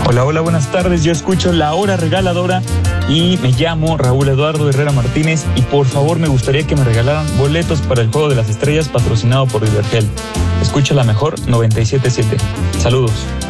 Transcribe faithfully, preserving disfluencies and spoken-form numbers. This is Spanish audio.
Hola, hola, buenas tardes. Yo escucho La Hora Regaladora y me llamo Raúl Eduardo Herrera Martínez y por favor me gustaría que me regalaran boletos para el Juego de las Estrellas patrocinado por Divergel. Escucha la mejor noventa y siete punto siete. Saludos.